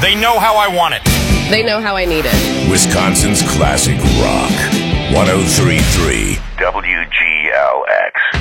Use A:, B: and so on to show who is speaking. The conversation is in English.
A: They know how I want it.
B: They know how I need it.
C: Wisconsin's classic rock. 103.3
D: WGLX.